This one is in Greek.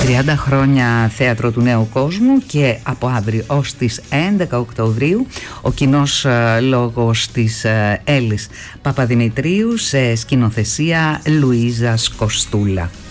30 χρόνια θέατρο του νέου κόσμου και από αύριο ως τις 11 Οκτωβρίου ο κοινός λόγος της Έλλης Παπαδημητρίου σε σκηνοθεσία Λουίζας Κοστούλα.